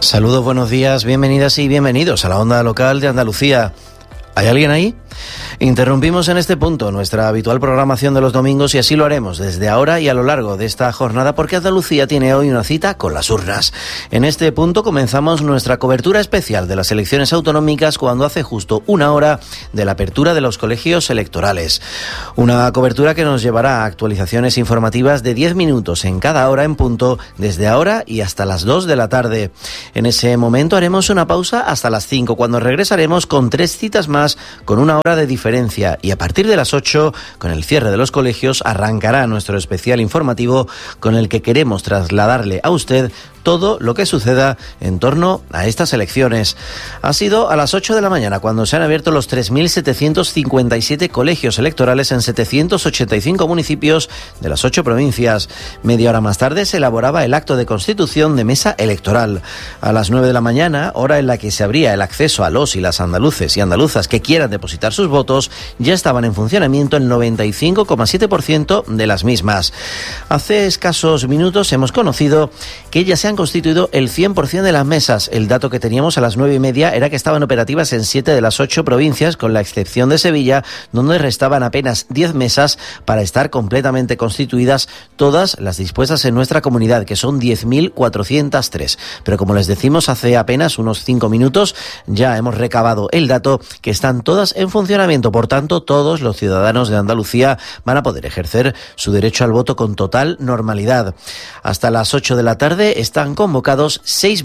Saludos, buenos días, bienvenidas y bienvenidos a la onda local de Andalucía. ¿Hay alguien ahí? Interrumpimos en este punto nuestra habitual programación de los domingos y así lo haremos desde ahora y a lo largo de esta jornada porque Andalucía tiene hoy una cita con las urnas. En este punto comenzamos nuestra cobertura especial de las elecciones autonómicas cuando hace justo una hora de la apertura de los colegios electorales. Una cobertura que nos llevará a actualizaciones informativas de 10 minutos en cada hora en punto desde ahora y hasta las 2 de la tarde. En ese momento haremos una pausa hasta las 5 cuando regresaremos con 3 citas más con una hora de diferencia y a partir de las 8, con el cierre de los colegios, arrancará nuestro especial informativo con el que queremos trasladarle a usted todo lo que suceda en torno a estas elecciones. Ha sido a las 8 de la mañana cuando se han abierto los 3.757 colegios electorales en 785 municipios de las 8 provincias. Media hora más tarde se elaboraba el acto de constitución de mesa electoral. A las 9 de la mañana, hora en la que se abría el acceso a los y las andaluces y andaluzas que quieran depositar sus votos, ya estaban en funcionamiento el 95,7% de las mismas. Hace escasos minutos hemos conocido que ya se han constituido el 100% de las mesas. El dato que teníamos a las 9:30 era que estaban operativas en 7 de las 8 provincias, con la excepción de Sevilla, donde restaban apenas 10 mesas para estar completamente constituidas todas las dispuestas en nuestra comunidad, que son 10.403. Pero como les decimos hace apenas unos 5 minutos, ya hemos recabado el dato que están todas en funcionamiento. Por tanto, todos los ciudadanos de Andalucía van a poder ejercer su derecho al voto con total normalidad. Hasta las 8 de la tarde están convocados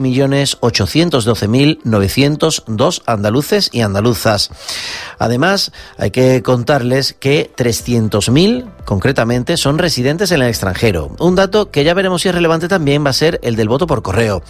6.812.902 andaluces y andaluzas. Además, hay que contarles que 300.000, concretamente, son residentes en el extranjero. Un dato que ya veremos si es relevante también va a ser el del voto por correo.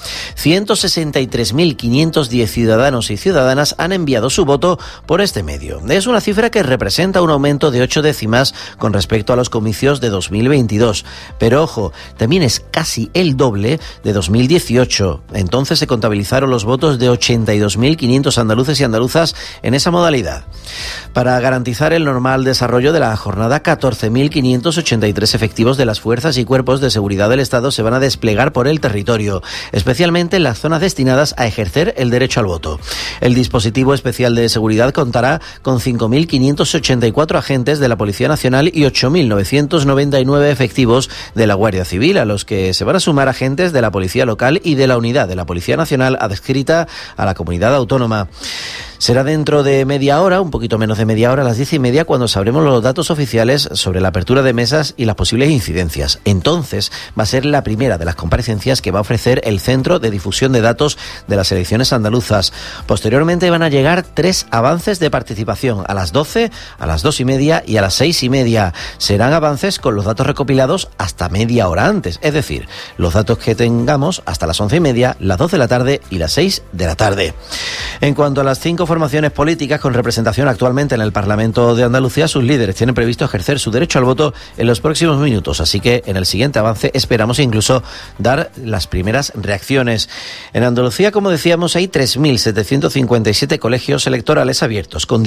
163.510 ciudadanos y ciudadanas han enviado su voto por este medio. Es una cifra que representa un aumento de 8 décimas con respecto a los comicios de 2022. Pero ojo, también es casi el doble de 2018. Entonces se contabilizaron los votos de 82.500 andaluces y andaluzas en esa modalidad. Para garantizar el normal desarrollo de la jornada, 14.583 efectivos de las fuerzas y cuerpos de seguridad del Estado se van a desplegar por el territorio, especialmente en las zonas destinadas a ejercer el derecho al voto. El dispositivo especial de seguridad contará con 5.584 agentes de la Policía Nacional y 8.999 efectivos de la Guardia Civil, a los que se van a sumar agentes de la Policía Local y de la Unidad de la Policía Nacional adscrita a la comunidad autónoma. Será dentro de media hora, un poquito menos de media hora, a las 10:30, cuando sabremos los datos oficiales sobre la apertura de mesas y las posibles incidencias. Entonces, va a ser la primera de las comparecencias que va a ofrecer el Centro de Difusión de Datos de las Elecciones Andaluzas. Posteriormente van a llegar 3 avances de participación, a las 12, a las 2:30 y a las 6:30. Serán avances con los datos recopilados hasta media hora antes, es decir, los datos que tengamos hasta las 11:30, las 2 de la tarde y las 6 de la tarde. En cuanto a las 5 formaciones políticas con representación actualmente en el Parlamento de Andalucía, sus líderes tienen previsto ejercer su derecho al voto en los próximos minutos, así que en el siguiente avance esperamos incluso dar las primeras reacciones. En Andalucía, como decíamos, hay 3.757 colegios electorales abiertos, con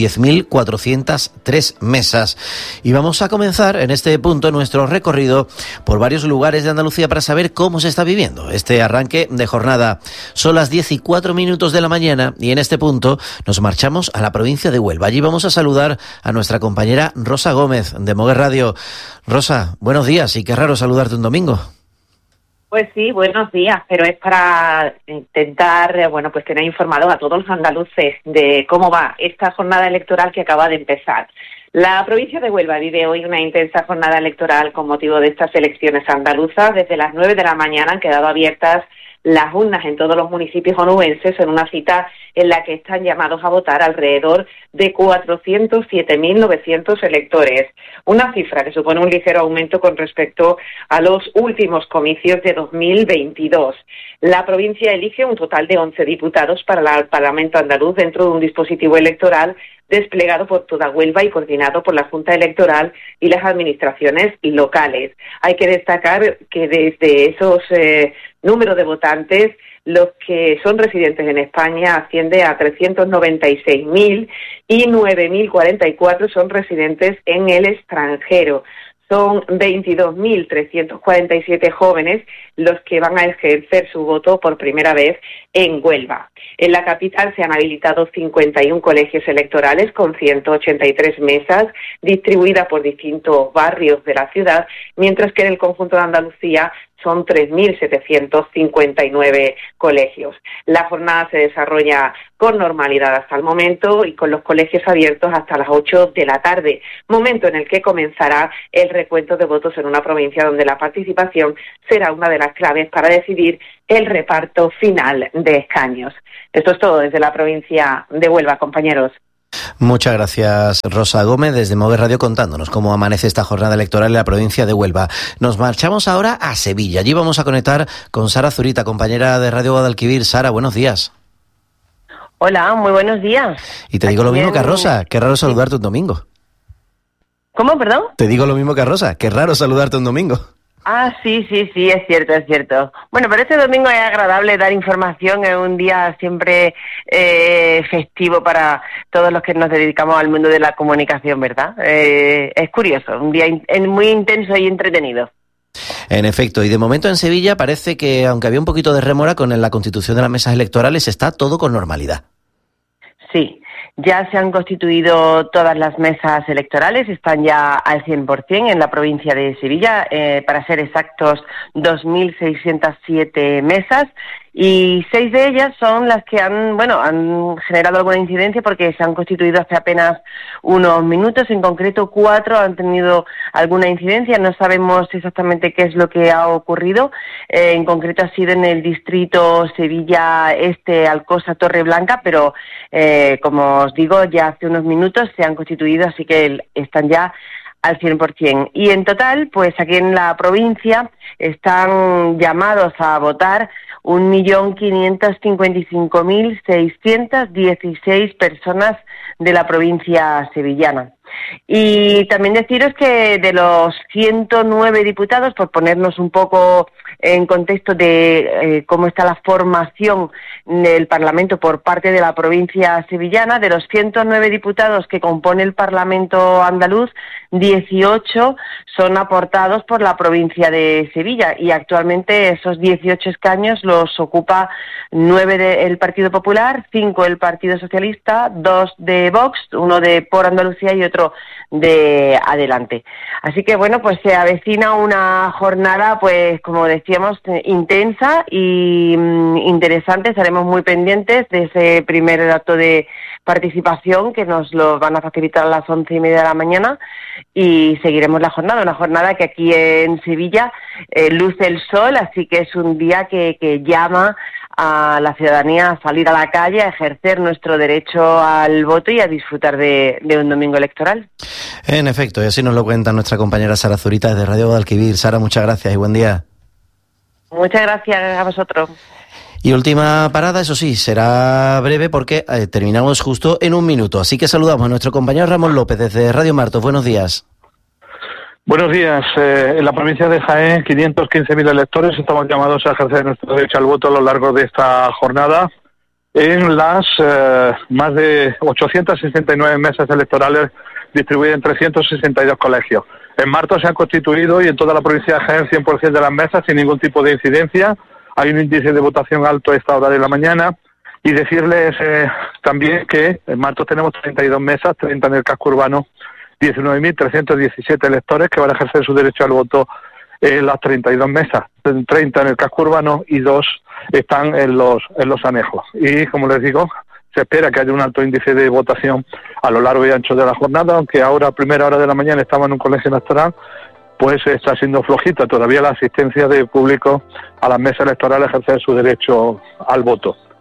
10.403 mesas. Y vamos a comenzar en este punto nuestro recorrido por varios lugares de Andalucía para saber cómo se está viviendo este arranque de jornada. Son las 10:04 de la mañana y en este punto nos marchamos a la provincia de Huelva. Allí vamos a saludar a nuestra compañera Rosa Gómez de Moguer Radio. Rosa, buenos días y qué raro saludarte un domingo. Pues sí, buenos días, pero es para intentar, pues tener informados a todos los andaluces de cómo va esta jornada electoral que acaba de empezar. La provincia de Huelva vive hoy una intensa jornada electoral con motivo de estas elecciones andaluzas. Desde las 9 de la mañana han quedado abiertas las urnas en todos los municipios onubenses en una cita en la que están llamados a votar alrededor de 407.900 electores, una cifra que supone un ligero aumento con respecto a los últimos comicios de 2022. La provincia elige un total de 11 diputados para el Parlamento andaluz dentro de un dispositivo electoral desplegado por toda Huelva y coordinado por la Junta Electoral y las administraciones locales. Hay que destacar que desde esos números de votantes, los que son residentes en España asciende a 396.000 y 9.044 son residentes en el extranjero. Son 22.347 jóvenes los que van a ejercer su voto por primera vez en Huelva. En la capital se han habilitado 51 colegios electorales con 183 mesas distribuidas por distintos barrios de la ciudad, mientras que en el conjunto de Andalucía son 3.759 colegios. La jornada se desarrolla con normalidad hasta el momento y con los colegios abiertos hasta las 8 de la tarde, momento en el que comenzará el recuento de votos en una provincia donde la participación será una de las claves para decidir el reparto final de escaños. Esto es todo desde la provincia de Huelva, compañeros. Muchas gracias, Rosa Gómez, desde Mover Radio, contándonos cómo amanece esta jornada electoral en la provincia de Huelva. Nos marchamos ahora a Sevilla. Allí vamos a conectar con Sara Zurita, compañera de Radio Guadalquivir. Sara, buenos días. Hola, muy buenos días. Y te digo lo mismo que a Rosa, qué raro saludarte un domingo. ¿Cómo, perdón? Te digo lo mismo que a Rosa, qué raro saludarte un domingo. Ah, sí, es cierto. Bueno, pero este domingo es agradable dar información, es un día siempre festivo para todos los que nos dedicamos al mundo de la comunicación, ¿verdad? Es curioso, un día muy intenso y entretenido. En efecto, y de momento en Sevilla parece que, aunque había un poquito de rémora con la constitución de las mesas electorales, está todo con normalidad. Sí. Ya se han constituido todas las mesas electorales, están ya al 100% en la provincia de Sevilla, para ser exactos 2.607 mesas, y 6 de ellas son las que han generado alguna incidencia porque se han constituido hace apenas unos minutos. En concreto 4 han tenido alguna incidencia, no sabemos exactamente qué es lo que ha ocurrido. En concreto ha sido en el distrito Sevilla Este, Alcosa, Torreblanca, pero como os digo, ya hace unos minutos se han constituido, así que están ya al 100%. Y en total, pues aquí en la provincia están llamados a votar 1.555.616 personas de la provincia sevillana. Y también deciros que de los 109 diputados, por ponernos un poco en contexto de cómo está la formación del Parlamento por parte de la provincia sevillana, de los 109 diputados que compone el Parlamento andaluz, 18 son aportados por la provincia de Sevilla, y actualmente esos 18 escaños los ocupa 9 del Partido Popular, 5 del Partido Socialista, 2 de Vox, uno de Por Andalucía y otro de Adelante. Así que bueno, pues se avecina una jornada, pues como decíamos, intensa y interesante. Estaremos muy pendientes de ese primer acto de participación que nos lo van a facilitar a las 11:30 de la mañana, y seguiremos la jornada, una jornada que aquí en Sevilla luce el sol, así que es un día que llama a la ciudadanía a salir a la calle, a ejercer nuestro derecho al voto y a disfrutar de un domingo electoral. En efecto, y así nos lo cuenta nuestra compañera Sara Zurita desde Radio Guadalquivir. Sara, muchas gracias y buen día. Muchas gracias a vosotros. Y última parada, eso sí, será breve porque terminamos justo en un minuto. Así que saludamos a nuestro compañero Ramón López desde Radio Martos. Buenos días. Buenos días. En la provincia de Jaén, 515.000 electores estamos llamados a ejercer nuestro derecho al voto a lo largo de esta jornada en las más de 869 mesas electorales distribuidas en 362 colegios. En Martos se han constituido, y en toda la provincia de Jaén, 100% de las mesas sin ningún tipo de incidencia. Hay un índice de votación alto a esta hora de la mañana. Y decirles también que en Martos tenemos 32 mesas, 30 en el casco urbano, 19.317 electores que van a ejercer su derecho al voto en las 32 mesas, 30 en el casco urbano y 2 están en los anejos. Y como les digo, se espera que haya un alto índice de votación a lo largo y ancho de la jornada, aunque ahora a primera hora de la mañana estamos en un colegio electoral, pues está siendo flojita todavía la asistencia de público a las mesas electorales a ejercer su derecho al voto.